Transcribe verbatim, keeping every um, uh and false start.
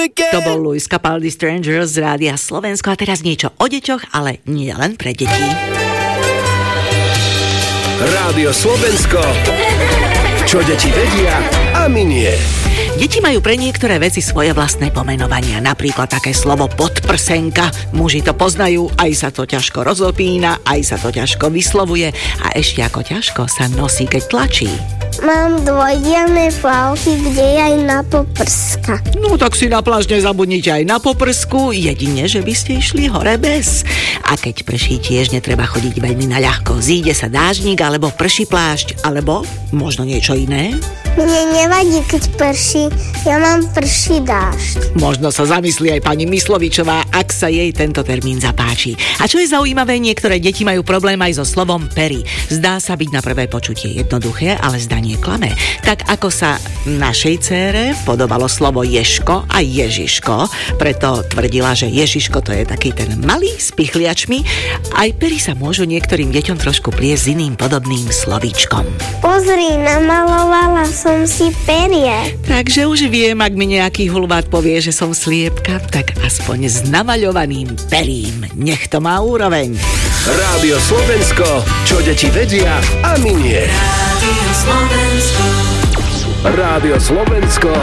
weekend. To bol Luis Capaldi Strangers z Rádia Slovensko. A teraz niečo o deťoch, ale nie len pre deti. Rádio Slovensko. Čo deti vedia a my nie. Deti majú pre niektoré veci svoje vlastné pomenovania. Napríklad také slovo podprsenka. Muži to poznajú, aj sa to ťažko rozopína, aj sa to ťažko vyslovuje a ešte ako ťažko sa nosí, keď tlačí. Mám dvojdielne plavky, kde je aj na poprska. No tak si na pláž nezabudnite aj na poprsku, jedine, že by ste išli hore bez. A keď prší, tiež netreba chodiť veľmi naľahko. Zíde sa dážnik, alebo prší plášť, alebo možno niečo iné. Mne nevadí, keď prší, ja mám prší dážď. Možno sa zamyslí aj pani Myslovičová, ak sa jej tento termín zapáči. A čo je zaujímavé, niektoré deti majú problém aj so slovom pery. Zdá sa byť na prvé počutie jednoduché, ale zdanie klame. Tak ako sa našej dcére podobalo slovo Ješko a Ježiško, preto tvrdila, že Ježiško to je taký ten malý s pichliačmi, aj pery sa môžu niektorým deťom trošku pliesť s iným podobným slovíčkom. Pozri, namalovala som si perie. Takže už viem, ak mi nejaký hulvát povie, že som sliepka, tak aspoň s namaľovaným perím. Nech to má úroveň. Rádio Slovensko. Čo deti vedia a my nie. Rádio Slovensko. Rádio Slovensko.